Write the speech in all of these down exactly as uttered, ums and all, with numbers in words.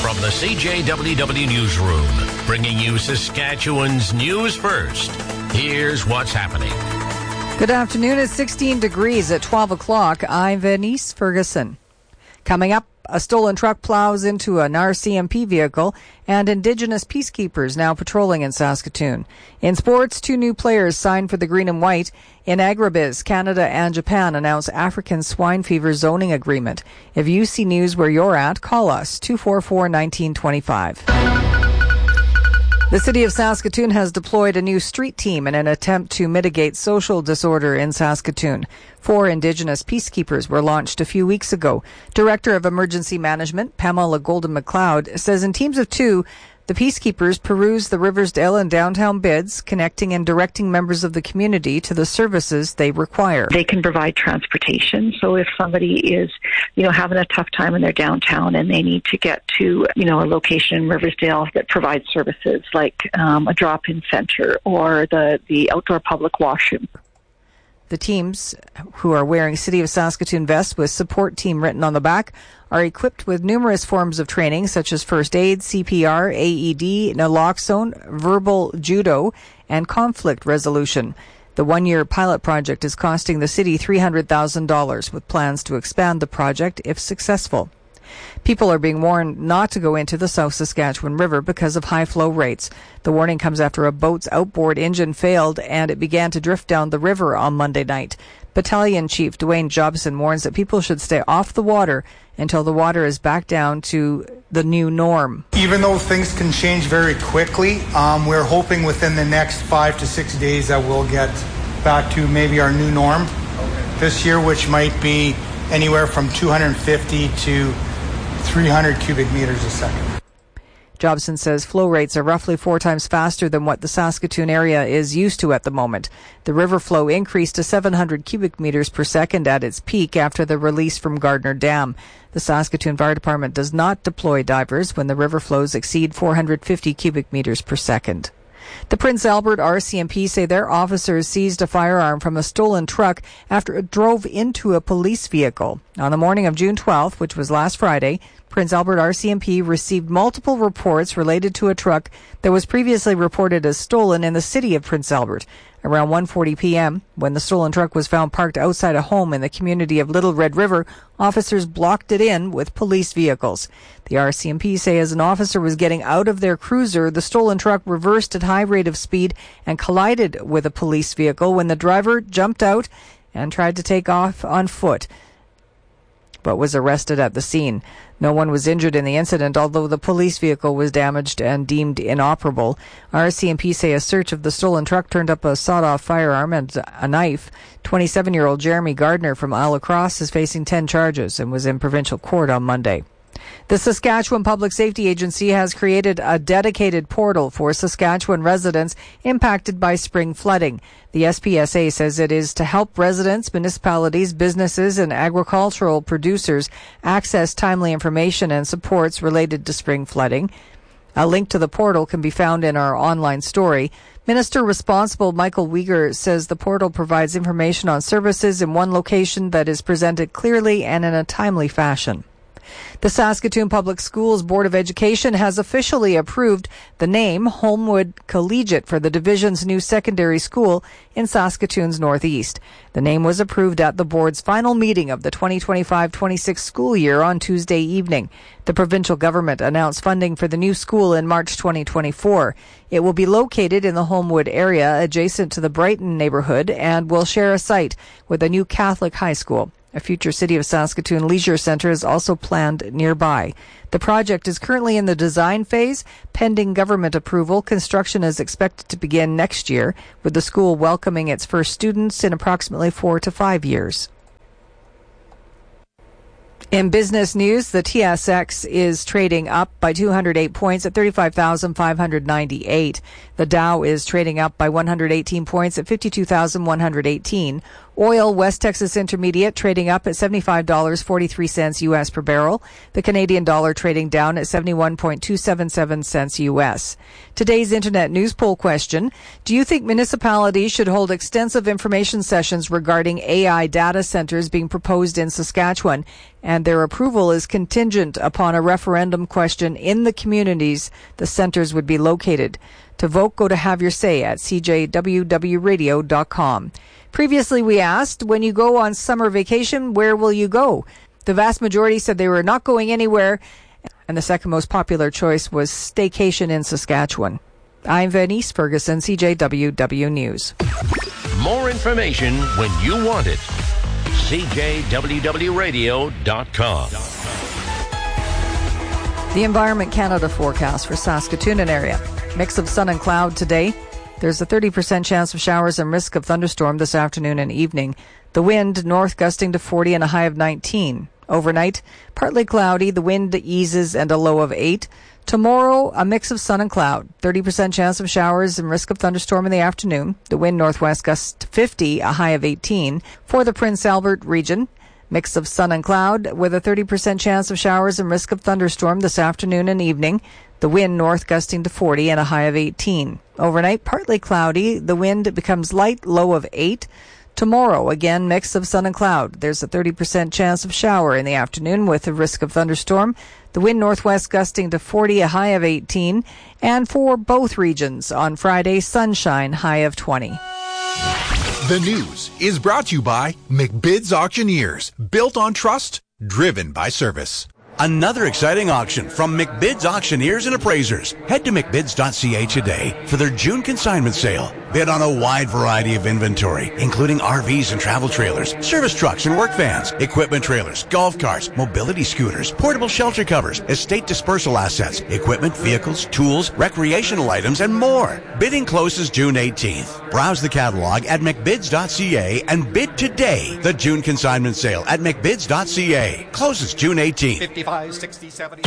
From the C J W W Newsroom, bringing you Saskatchewan's news first. Here's what's happening. Good afternoon. It's sixteen degrees at twelve o'clock. I'm Venice Ferguson. Coming up, a stolen truck plows into an R C M P vehicle, and Indigenous peacekeepers now patrolling in Saskatoon. In sports, two new players signed for the Green and White. In agribiz, Canada and Japan announce African swine fever zoning agreement. If you see news where you're at, call us, two four four, one nine two five. The City of Saskatoon has deployed a new street team in an attempt to mitigate social disorder in Saskatoon. Four Indigenous peacekeepers were launched a few weeks ago. Director of Emergency Management, Pamela Golden-McLeod, says in teams of two, the peacekeepers peruse the Riversdale and downtown bids, connecting and directing members of the community to the services they require. They can provide transportation. So if somebody is, you know, having a tough time in their downtown and they need to get to, you know, a location in Riversdale that provides services like um, a drop-in center or the, the outdoor public washroom. The teams, who are wearing City of Saskatoon vests with support team written on the back, are equipped with numerous forms of training such as first aid, C P R, A E D, naloxone, verbal judo, and conflict resolution. The one-year pilot project is costing the city three hundred thousand dollars, with plans to expand the project if successful. People are being warned not to go into the South Saskatchewan River because of high flow rates. The warning comes after a boat's outboard engine failed and it began to drift down the river on Monday night. Battalion Chief Dwayne Jobson warns that people should stay off the water until the water is back down to the new norm. Even though things can change very quickly, um, we're hoping within the next five to six days that we'll get back to maybe our new norm this year, which might be anywhere from two hundred fifty to three hundred cubic meters a second. Jobson says flow rates are roughly four times faster than what the Saskatoon area is used to at the moment. The river flow increased to seven hundred cubic meters per second at its peak after the release from Gardner Dam. The Saskatoon Fire Department does not deploy divers when the river flows exceed four hundred fifty cubic meters per second. The Prince Albert R C M P say their officers seized a firearm from a stolen truck after it drove into a police vehicle. On the morning of June twelfth, which was last Friday, Prince Albert R C M P received multiple reports related to a truck that was previously reported as stolen in the city of Prince Albert. Around one forty p.m., when the stolen truck was found parked outside a home in the community of Little Red River, officers blocked it in with police vehicles. The R C M P say as an officer was getting out of their cruiser, the stolen truck reversed at high rate of speed and collided with a police vehicle when the driver jumped out and tried to take off on foot, but was arrested at the scene. No one was injured in the incident, although the police vehicle was damaged and deemed inoperable. R C M P say a search of the stolen truck turned up a sawed-off firearm and a knife. twenty-seven-year-old Jeremy Gardner from Isle Cross is facing ten charges and was in provincial court on Monday. The Saskatchewan Public Safety Agency has created a dedicated portal for Saskatchewan residents impacted by spring flooding. The S P S A says it is to help residents, municipalities, businesses, and agricultural producers access timely information and supports related to spring flooding. A link to the portal can be found in our online story. Minister responsible Michael Uyghur says the portal provides information on services in one location that is presented clearly and in a timely fashion. The Saskatoon Public Schools Board of Education has officially approved the name Holmwood Collegiate for the division's new secondary school in Saskatoon's northeast. The name was approved at the board's final meeting of the twenty twenty-five twenty-six school year on Tuesday evening. The provincial government announced funding for the new school in March twenty twenty-four. It will be located in the Holmwood area adjacent to the Brighton neighborhood and will share a site with a new Catholic high school. A future City of Saskatoon leisure centre is also planned nearby. The project is currently in the design phase. Pending government approval, construction is expected to begin next year, with the school welcoming its first students in approximately four to five years. In business news, the T S X is trading up by two hundred eight points at thirty-five thousand five hundred ninety-eight. The Dow is trading up by one hundred eighteen points at fifty-two thousand one hundred eighteen. Oil, West Texas Intermediate trading up at seventy-five dollars and forty-three cents U S per barrel. The Canadian dollar trading down at seventy-one point two seven seven cents U S. Today's Internet News Poll question: do you think municipalities should hold extensive information sessions regarding A I data centers being proposed in Saskatchewan, and their approval is contingent upon a referendum question in the communities the centers would be located? To vote, go to Have Your Say at c j w w radio dot com. Previously, we asked, when you go on summer vacation, where will you go? The vast majority said they were not going anywhere, and the second most popular choice was staycation in Saskatchewan. I'm Venice Ferguson, C J W W News. More information when you want it. c j w w radio dot com. The Environment Canada forecast for Saskatoon and area. Mix of sun and cloud today. There's a thirty percent chance of showers and risk of thunderstorm this afternoon and evening. The wind north gusting to forty and a high of nineteen. Overnight, partly cloudy, the wind eases and a low of eight. Tomorrow, a mix of sun and cloud. thirty percent chance of showers and risk of thunderstorm in the afternoon. The wind northwest gusts to fifty, a high of eighteen. For the Prince Albert region, mix of sun and cloud with a thirty percent chance of showers and risk of thunderstorm this afternoon and evening. The wind north gusting to forty and a high of eighteen. Overnight, partly cloudy. The wind becomes light, low of eight. Tomorrow, again, mix of sun and cloud. There's a thirty percent chance of shower in the afternoon with a risk of thunderstorm. The wind northwest gusting to forty, a high of eighteen. And for both regions, on Friday, sunshine, high of twenty. The news is brought to you by McBid's Auctioneers. Built on trust, driven by service. Another exciting auction from McBid's Auctioneers and Appraisers. Head to m c bids dot c a today for their June consignment sale. Bid on a wide variety of inventory, including R Vs and travel trailers, service trucks and work vans, equipment trailers, golf carts, mobility scooters, portable shelter covers, estate dispersal assets, equipment, vehicles, tools, recreational items, and more. Bidding closes June eighteenth. Browse the catalog at m c bids dot c a and bid today. The June consignment sale at m c bids dot c a closes June eighteenth. fifty-five, sixty, seventy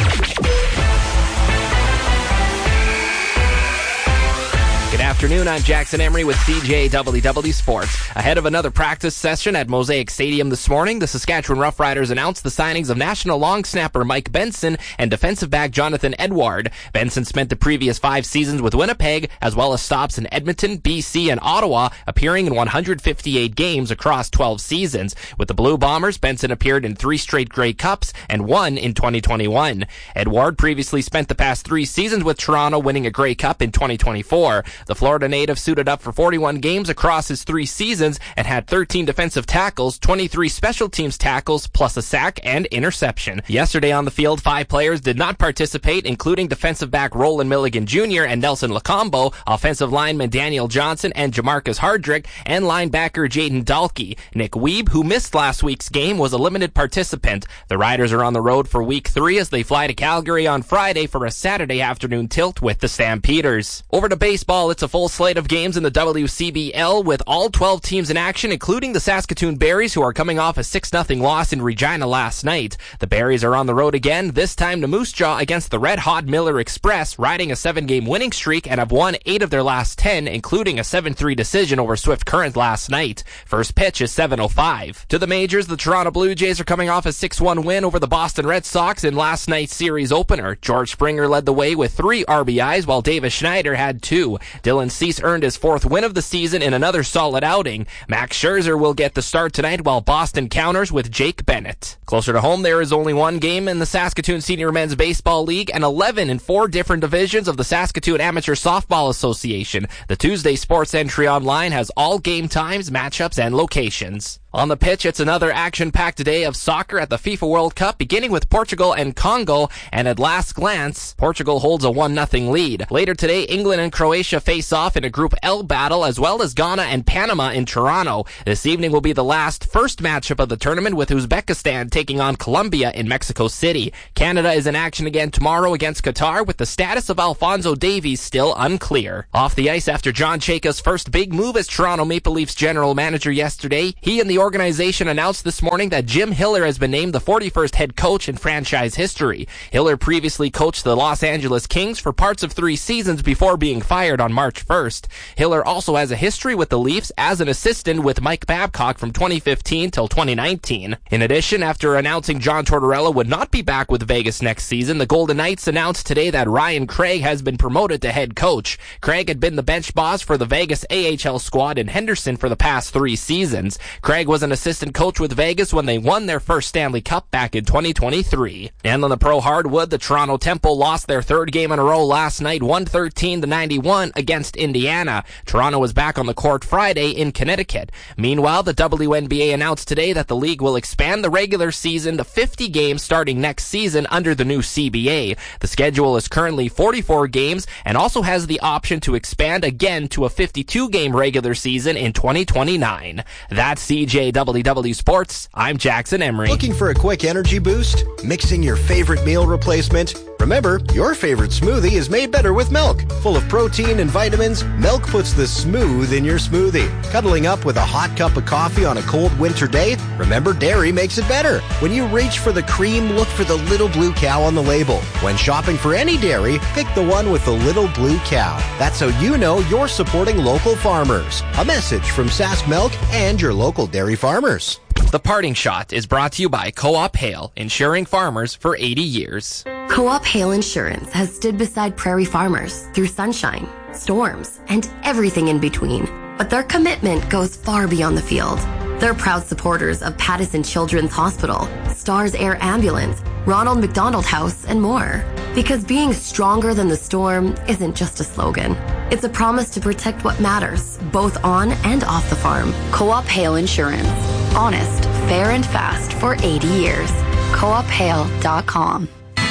Good afternoon, I'm Jackson Emery with C J W W Sports. Ahead of another practice session at Mosaic Stadium this morning, the Saskatchewan Roughriders announced the signings of national long snapper Mike Benson and defensive back Jonathan Edward. Benson spent the previous five seasons with Winnipeg, as well as stops in Edmonton, B C, and Ottawa, appearing in one hundred fifty-eight games across twelve seasons. With the Blue Bombers, Benson appeared in three straight Grey Cups and one in twenty twenty-one. Edward previously spent the past three seasons with Toronto, winning a Grey Cup in twenty twenty-four. The Florida native suited up for forty-one games across his three seasons and had thirteen defensive tackles, twenty-three special teams tackles, plus a sack and interception. Yesterday on the field, five players did not participate, including defensive back Roland Milligan Junior and Nelson Lacombo, offensive lineman Daniel Johnson and Jamarcus Hardrick, and linebacker Jaden Dalkey. Nick Weeb, who missed last week's game, was a limited participant. The Riders are on the road for week three as they fly to Calgary on Friday for a Saturday afternoon tilt with the Stampeders. Over to baseball, it's a full slate of games in the W C B L with all twelve teams in action, including the Saskatoon Berries, who are coming off a six nothing loss in Regina last night. The Berries are on the road again, this time to Moose Jaw against the red-hot Miller Express, riding a seven-game winning streak and have won eight of their last ten, including a seven three decision over Swift Current last night. First pitch is seven oh five. To the majors, the Toronto Blue Jays are coming off a six one win over the Boston Red Sox in last night's series opener. George Springer led the way with three R B Is, while Davis Schneider had two. Dylan Cease earned his fourth win of the season in another solid outing. Max Scherzer will get the start tonight, while Boston counters with Jake Bennett. Closer to home, there is only one game in the Saskatoon Senior Men's Baseball League and eleven in four different divisions of the Saskatoon Amateur Softball Association. The Tuesday Sports Entry Online has all game times, matchups, and locations. On the pitch, it's another action-packed day of soccer at the FIFA World Cup, beginning with Portugal and Congo, and at last glance, Portugal holds a one nothing lead. Later today, England and Croatia face off in a Group L battle, as well as Ghana and Panama in Toronto. This evening will be the last first matchup of the tournament, with Uzbekistan taking on Colombia in Mexico City. Canada is in action again tomorrow against Qatar, with the status of Alphonso Davies still unclear. Off the ice after John Chayka's first big move as Toronto Maple Leafs general manager yesterday, he and the organization announced this morning that Jim Hiller has been named the forty-first head coach in franchise history. Hiller previously coached the Los Angeles Kings for parts of three seasons before being fired on March first. Hiller also has a history with the Leafs as an assistant with Mike Babcock from twenty fifteen till twenty nineteen. In addition, after announcing John Tortorella would not be back with Vegas next season, the Golden Knights announced today that Ryan Craig has been promoted to head coach. Craig had been the bench boss for the Vegas A H L squad in Henderson for the past three seasons. Craig was an assistant coach with Vegas when they won their first Stanley Cup back in twenty twenty-three. And on the pro hardwood, the Toronto Temple lost their third game in a row last night, one thirteen to ninety-one against Indiana. Toronto was back on the court Friday in Connecticut. Meanwhile, the W N B A announced today that the league will expand the regular season to fifty games starting next season under the new C B A. The schedule is currently forty-four games and also has the option to expand again to a fifty-two game regular season in twenty twenty-nine. That's C J W W Sports. I'm Jackson Emery. Looking for a quick energy boost? Mixing your favorite meal replacement? Remember, your favorite smoothie is made better with milk. Full of protein and vitamins, milk puts the smooth in your smoothie. Cuddling up with a hot cup of coffee on a cold winter day? Remember, dairy makes it better. When you reach for the cream, look for the little blue cow on the label. When shopping for any dairy, pick the one with the little blue cow. That's how you know you're supporting local farmers. A message from Sask Milk and your local dairy farmers. The Parting Shot is brought to you by Co-op Hale, insuring farmers for eighty years. Co-op Hale Insurance has stood beside prairie farmers through sunshine, storms, and everything in between. But their commitment goes far beyond the field. They're proud supporters of Pattison Children's Hospital, Stars Air Ambulance, Ronald McDonald House, and more. Because being stronger than the storm isn't just a slogan. It's a promise to protect what matters, both on and off the farm. Co-op Hale Insurance. Honest, fair, and fast for eighty years. co op hale dot com.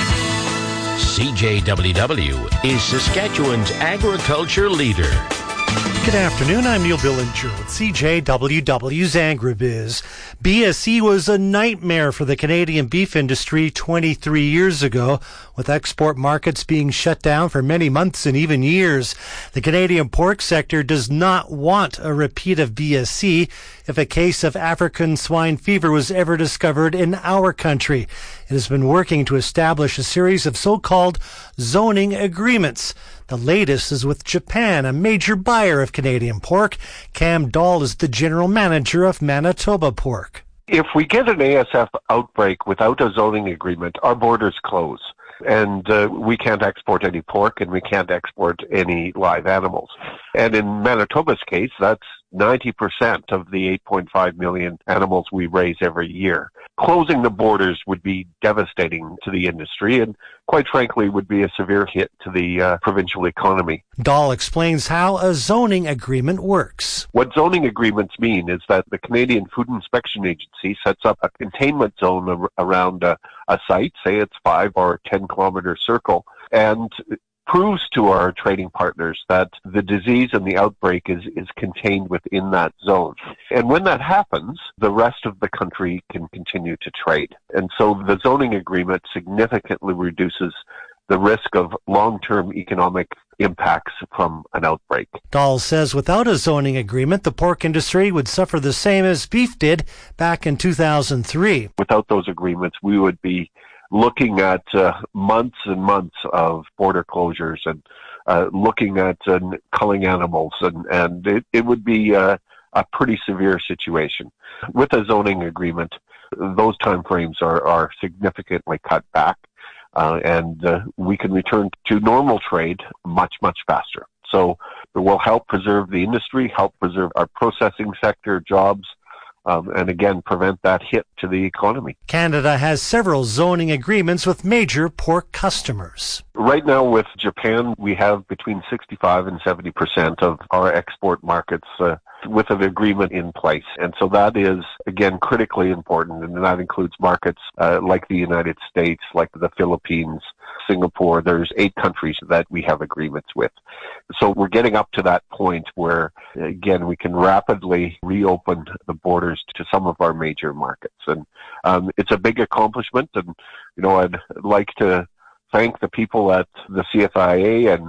C J W W is Saskatchewan's agriculture leader. Good afternoon, I'm Neil Billinger with C J W W's AgriBiz. B S E was a nightmare for the Canadian beef industry twenty-three years ago, with export markets being shut down for many months and even years. The Canadian pork sector does not want a repeat of B S E if a case of African swine fever was ever discovered in our country. It has been working to establish a series of so-called zoning agreements. The latest is with Japan, a major buyer of Canadian pork. Cam Dahl is the general manager of Manitoba Pork. If we get an A S F outbreak without a zoning agreement, our borders close. And uh, we can't export any pork and we can't export any live animals. And in Manitoba's case, that's ninety percent of the eight point five million animals we raise every year. Closing the borders would be devastating to the industry and, quite frankly, would be a severe hit to the uh, provincial economy. Dahl explains how a zoning agreement works. What zoning agreements mean is that the Canadian Food Inspection Agency sets up a containment zone ar- around a, a site, say it's five or ten kilometer circle, and proves to our trading partners that the disease and the outbreak is, is contained within that zone. And when that happens, the rest of the country can continue to trade. And so the zoning agreement significantly reduces the risk of long-term economic impacts from an outbreak. Dahl says without a zoning agreement, the pork industry would suffer the same as beef did back in two thousand three. Without those agreements, we would be looking at uh, months and months of border closures and uh, looking at uh, culling animals, and, and it, it would be uh, a pretty severe situation. With a zoning agreement, those timeframes are, are significantly cut back, uh, and uh, we can return to normal trade much, much faster. So it will help preserve the industry, help preserve our processing sector, jobs, Um, and again, prevent that hit to the economy. Canada has several zoning agreements with major pork customers. Right now with Japan, we have between sixty-five and seventy percent of our export markets uh, with an agreement in place. And so that is, again, critically important, and that includes markets uh, like the United States, like the Philippines, Singapore. There's eight countries that we have agreements with. So we're getting up to that point where, again, we can rapidly reopen the borders to some of our major markets. And um, it's a big accomplishment, and, you know, I'd like to thank the people at the C F I A and uh,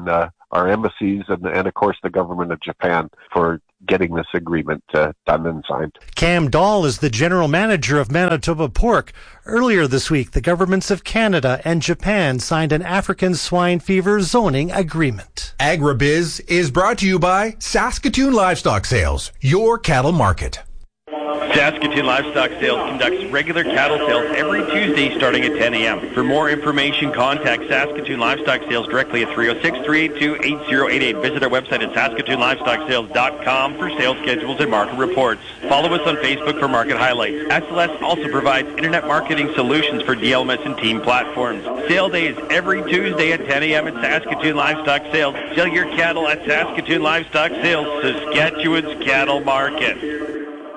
our embassies and, and, of course, the government of Japan for getting this agreement uh, done and signed. Cam Dahl is the general manager of Manitoba Pork. Earlier this week, the governments of Canada and Japan signed an African swine fever zoning agreement. AgriBiz is brought to you by Saskatoon Livestock Sales, your cattle market. Saskatoon Livestock Sales conducts regular cattle sales every Tuesday starting at ten a.m. For more information, contact Saskatoon Livestock Sales directly at three oh six, three eight two, eight oh eight eight. Visit our website at saskatoon livestock sales dot com for sales schedules and market reports. Follow us on Facebook for market highlights. S L S also provides internet marketing solutions for D L M S and team platforms. Sale days every Tuesday at ten a.m. at Saskatoon Livestock Sales. Sell your cattle at Saskatoon Livestock Sales, Saskatchewan's cattle market.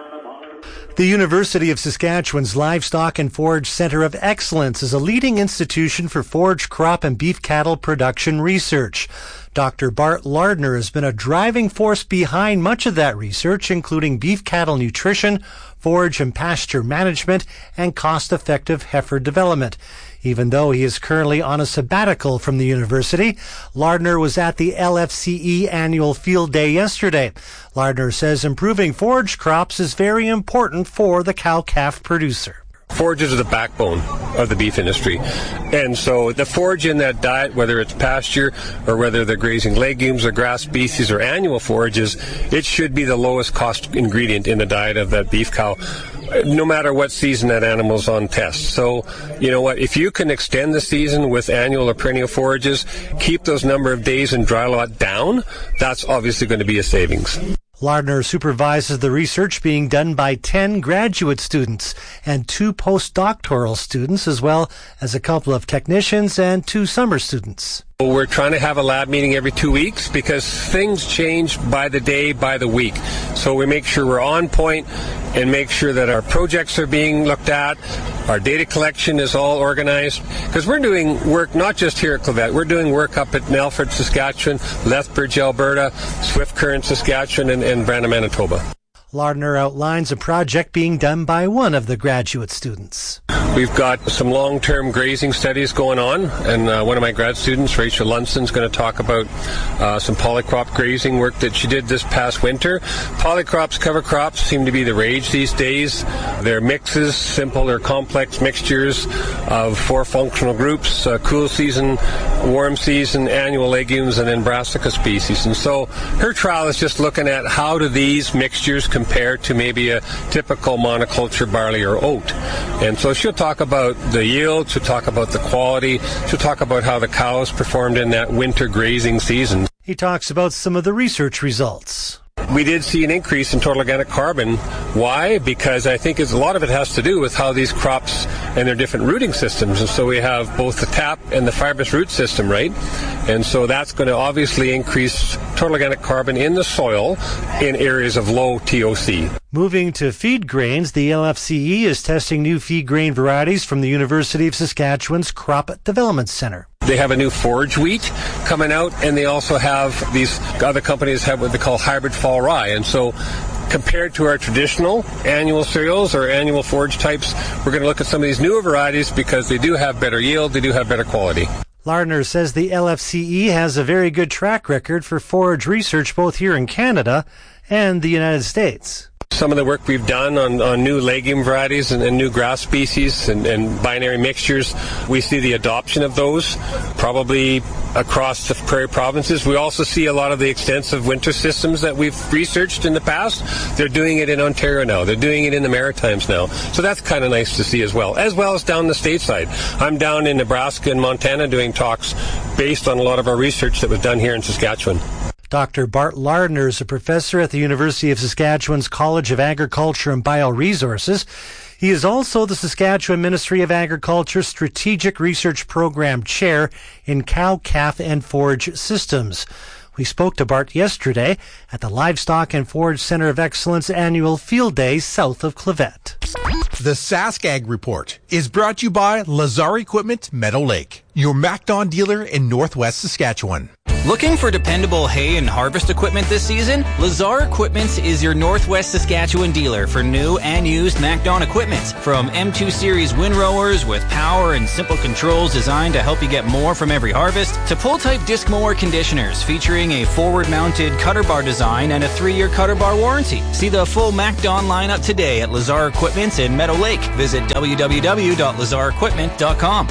The University of Saskatchewan's Livestock and Forage Centre of Excellence is a leading institution for forage crop and beef cattle production research. Doctor Bart Lardner has been a driving force behind much of that research, including beef cattle nutrition, forage and pasture management, and cost-effective heifer development. Even though he is currently on a sabbatical from the university, Lardner was at the L F C E annual field day yesterday. Lardner says improving forage crops is very important for the cow-calf producer. Forages are the backbone of the beef industry. And so the forage in that diet, whether it's pasture or whether they're grazing legumes or grass species or annual forages, it should be the lowest cost ingredient in the diet of that beef cow, no matter what season that animal's on test. So, you know what, if you can extend the season with annual or perennial forages, keep those number of days in dry lot down, that's obviously going to be a savings. Lardner supervises the research being done by ten graduate students and two postdoctoral students, as well as a couple of technicians and two summer students. We're trying to have a lab meeting every two weeks because things change by the day, by the week. So we make sure we're on point and make sure that our projects are being looked at, our data collection is all organized, because we're doing work not just here at Clavette, we're doing work up at Melfort, Saskatchewan, Lethbridge, Alberta, Swift Current, Saskatchewan, and, and Brandon, Manitoba. Lardner outlines a project being done by one of the graduate students. We've got some long-term grazing studies going on, and uh, one of my grad students, Rachel Lunson, is going to talk about uh, some polycrop grazing work that she did this past winter. Polycrops, cover crops seem to be the rage these days. They're mixes, simple or complex mixtures of four functional groups, uh, cool season, warm season, annual legumes, and then brassica species. And so her trial is just looking at how do these mixtures compare to maybe a typical monoculture barley or oat. And so she'll talk about the yield, she'll talk about the quality, she'll talk about how the cows performed in that winter grazing season. He talks about some of the research results. We did see an increase in total organic carbon. Why? Because I think it's, a lot of it has to do with how these crops and their different rooting systems. And so we have both the tap and the fibrous root system, right? And so that's going to obviously increase total organic carbon in the soil in areas of low T O C. Moving to feed grains, the L F C E is testing new feed grain varieties from the University of Saskatchewan's Crop Development Centre. They have a new forage wheat coming out, and they also have these other companies have what they call hybrid fall rye. And so compared to our traditional annual cereals or annual forage types, we're going to look at some of these newer varieties because they do have better yield, they do have better quality. Lardner says the L F C E has a very good track record for forage research both here in Canada and the United States. Some of the work we've done on, on new legume varieties and, and new grass species and, and binary mixtures, we see the adoption of those probably across the prairie provinces. We also see a lot of the extensive winter systems that we've researched in the past. They're doing it in Ontario now. They're doing it in the Maritimes now. So that's kind of nice to see as well, as well as down the stateside. I'm down in Nebraska and Montana doing talks based on a lot of our research that was done here in Saskatchewan. Doctor Bart Lardner is a professor at the University of Saskatchewan's College of Agriculture and Bioresources. He is also the Saskatchewan Ministry of Agriculture Strategic Research Program Chair in Cow, Calf, and Forage Systems. We spoke to Bart yesterday at the Livestock and Forage Centre of Excellence annual field day south of Clavette. The SaskAg Report is brought to you by Lazar Equipment, Meadow Lake, your MacDon dealer in Northwest Saskatchewan. Looking for dependable hay and harvest equipment this season? Lazar Equipment is your Northwest Saskatchewan dealer for new and used MacDon equipment. From M two Series windrowers with power and simple controls designed to help you get more from every harvest, to pull-type disc mower conditioners featuring a forward-mounted cutter bar design and a three-year cutter bar warranty. See the full MacDon lineup today at Lazar Equipment in Meadow Lake. Visit w w w dot lazar equipment dot com.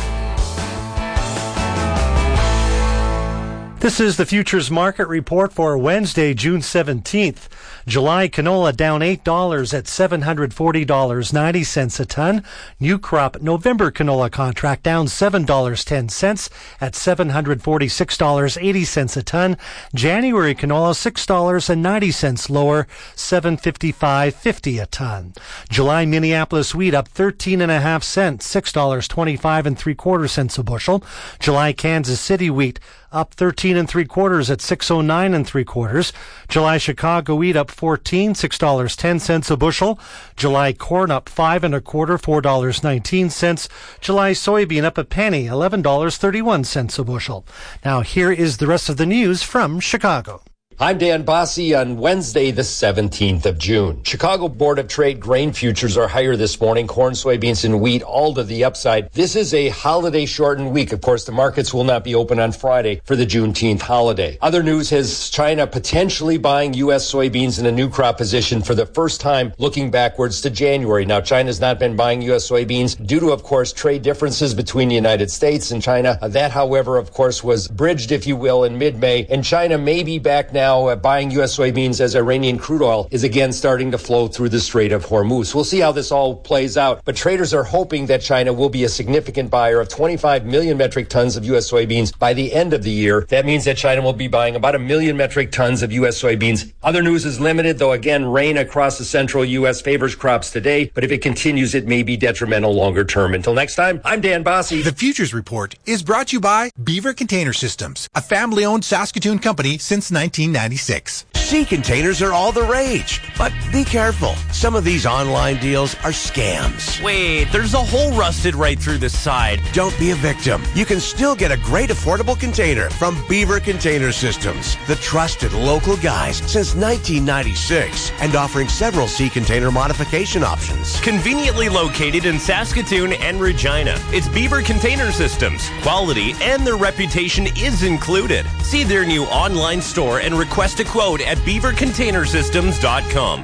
This is the Futures Market Report for Wednesday, June seventeenth. July canola down eight dollars at seven hundred forty dollars and ninety cents a ton. New crop November canola contract down seven dollars and ten cents at seven hundred forty-six dollars and eighty cents a ton. January canola six dollars and ninety cents lower, seven fifty-five fifty a ton. July Minneapolis wheat up thirteen and a half cents, six dollars and twenty-five and three quarter cents a bushel. July Kansas City wheat up thirteen and three quarters at six oh nine and three quarters. July Chicago wheat up fourteen, six dollars and ten cents a bushel. July corn up five and a quarter, four dollars and nineteen cents. July soybean up a penny, eleven dollars and thirty-one cents a bushel. Now here is the rest of the news from Chicago. I'm Dan Bosse on Wednesday, the seventeenth of June. Chicago Board of Trade grain futures are higher this morning. Corn, soybeans, and wheat all to the upside. This is a holiday-shortened week. Of course, the markets will not be open on Friday for the Juneteenth holiday. Other news has China potentially buying U S soybeans in a new crop position for the first time, looking backwards to January. Now, China's not been buying U S soybeans due to, of course, trade differences between the United States and China. That, however, of course, was bridged, if you will, in mid-May, and China may be back now Now, uh, buying U S soybeans as Iranian crude oil is again starting to flow through the Strait of Hormuz. We'll see how this all plays out, but traders are hoping that China will be a significant buyer of twenty-five million metric tons of U S soybeans by the end of the year. That means that China will be buying about a million metric tons of U S soybeans. Other news is limited, though again, rain across the central U S favors crops today, but if it continues, it may be detrimental longer term. Until next time, I'm Dan Bosse. The Futures Report is brought to you by Beaver Container Systems, a family-owned Saskatoon company since nineteen ninety-six. Sea containers are all the rage, but be careful. Some of these online deals are scams. Wait, there's a hole rusted right through the side. Don't be a victim. You can still get a great affordable container from Beaver Container Systems, the trusted local guys since nineteen ninety-six, and offering several sea container modification options. Conveniently located in Saskatoon and Regina, it's Beaver Container Systems. Quality and their reputation is included. See their new online store and request a quote at beaver container systems dot com.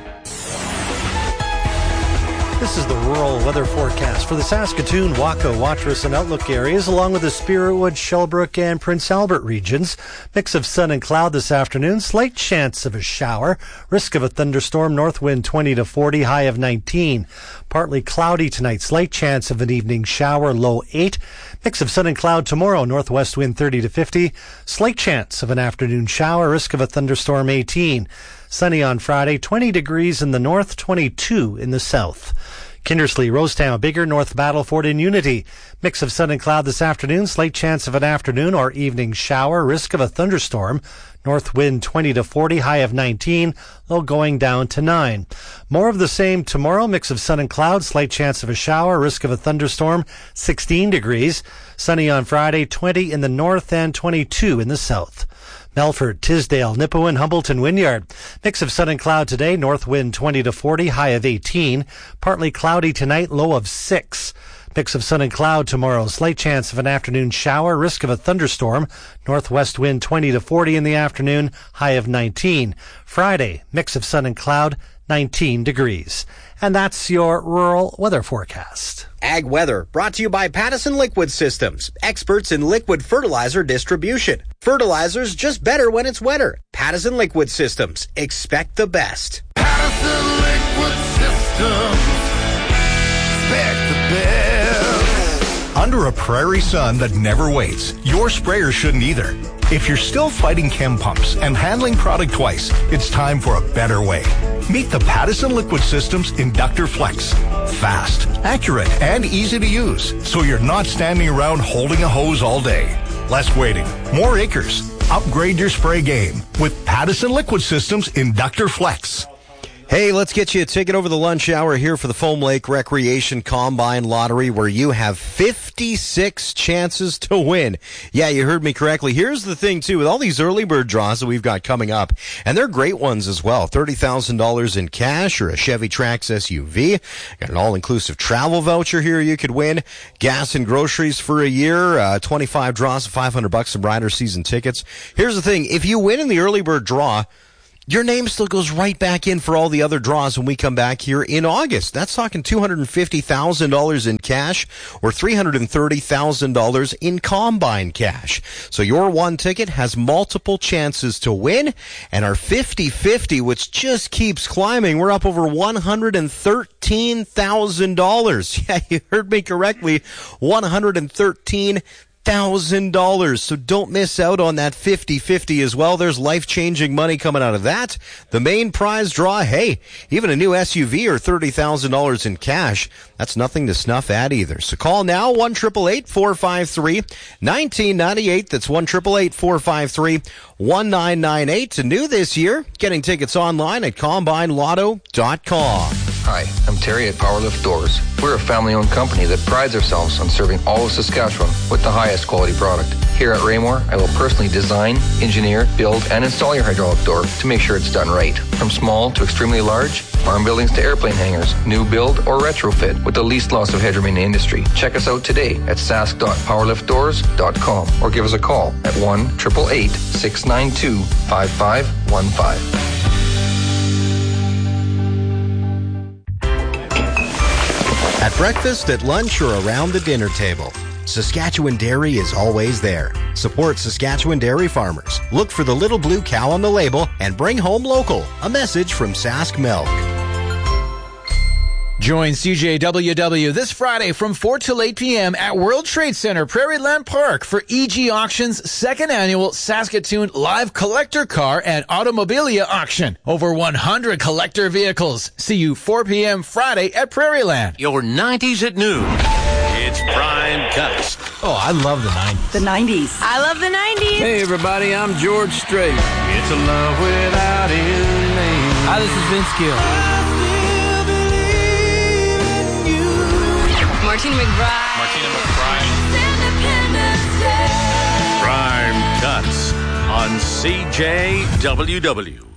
This is the rural weather forecast for the Saskatoon, Waka, Watrous, and Outlook areas, along with the Spiritwood, Shellbrook, and Prince Albert regions. Mix of sun and cloud this afternoon. Slight chance of a shower. Risk of a thunderstorm. North wind twenty to forty, high of nineteen. Partly cloudy tonight. Slight chance of an evening shower, low eight. Mix of sun and cloud tomorrow. Northwest wind thirty to fifty. Slight chance of an afternoon shower. Risk of a thunderstorm, eighteen. Sunny on Friday, twenty degrees in the north, twenty-two in the south. Kindersley, Rosetown, Bigger, North Battleford, and Unity. Mix of sun and cloud this afternoon. Slight chance of an afternoon or evening shower. Risk of a thunderstorm. North wind twenty to forty, high of nineteen, low going down to nine. More of the same tomorrow. Mix of sun and cloud. Slight chance of a shower. Risk of a thunderstorm. sixteen degrees. Sunny on Friday, twenty in the north and twenty-two in the south. Melfort, Tisdale, Nipawin, Humbleton, Wynyard. Mix of sun and cloud today. North wind twenty to forty, high of eighteen. Partly cloudy tonight, low of six. Mix of sun and cloud tomorrow. Slight chance of an afternoon shower. Risk of a thunderstorm. Northwest wind twenty to forty in the afternoon, high of nineteen. Friday, mix of sun and cloud, nineteen degrees. And that's your rural weather forecast. Ag Weather, brought to you by Pattison Liquid Systems, experts in liquid fertilizer distribution. Fertilizer's just better when it's wetter. Pattison Liquid Systems, expect the best. Pattison Liquid Systems, expect the best. Under a prairie sun that never waits, your sprayer shouldn't either. If you're still fighting chem pumps and handling product twice, it's time for a better way. Meet the Pattison Liquid Systems Inductor Flex. Fast, accurate, and easy to use, so you're not standing around holding a hose all day. Less waiting, more acres. Upgrade your spray game with Pattison Liquid Systems Inductor Flex. Hey, let's get you a ticket over the lunch hour here for the Foam Lake Recreation Combine Lottery, where you have fifty-six chances to win. Yeah, you heard me correctly. Here's the thing, too, with all these early bird draws that we've got coming up, and they're great ones as well. thirty thousand dollars in cash or a Chevy Trax S U V. Got an all-inclusive travel voucher here you could win. Gas and groceries for a year. Uh, twenty-five draws, five hundred bucks, some rider season tickets. Here's the thing. If you win in the early bird draw, your name still goes right back in for all the other draws when we come back here in August. That's talking two hundred fifty thousand dollars in cash or three hundred thirty thousand dollars in combine cash. So your one ticket has multiple chances to win, and our fifty fifty, which just keeps climbing, we're up over one hundred thirteen thousand dollars. Yeah, you heard me correctly, one hundred thirteen thousand dollars. So don't miss out on that fifty fifty as well. There's life-changing money coming out of that. The main prize draw, hey, even a new S U V or thirty thousand dollars in cash. That's nothing to snuff at either. So call now, one eight eight eight, four five three, one nine nine eight. That's one eight eight eight, four five three, one nine nine eight. And new this year, getting tickets online at combine lotto dot com. Hi, I'm Terry at Powerlift Doors. We're a family-owned company that prides ourselves on serving all of Saskatchewan with the highest quality product. Here at Raymore, I will personally design, engineer, build, and install your hydraulic door to make sure it's done right. From small to extremely large, farm buildings to airplane hangars, new build or retrofit with the least loss of headroom in the industry. Check us out today at sask dot powerlift doors dot com or give us a call at one eight eight eight, six nine two, five five one five. At breakfast, at lunch, or around the dinner table, Saskatchewan Dairy is always there. Support Saskatchewan dairy farmers. Look for the little blue cow on the label and bring home local. A message from Sask Milk. Join C J W W this Friday from four till eight p.m. at World Trade Center, Prairie Land Park for E G Auction's second annual Saskatoon Live Collector Car and Automobilia Auction. Over one hundred collector vehicles. See you four p.m. Friday at Prairie Land. Your nineties at noon. It's Prime Cuts. Oh, I love the nineties. The nineties. I love the nineties. Hey, everybody, I'm George Strait. It's a love without end name. Hi, this is Vince Gill. Martina McBride. Martina McBride. Prime Cuts on C J W W.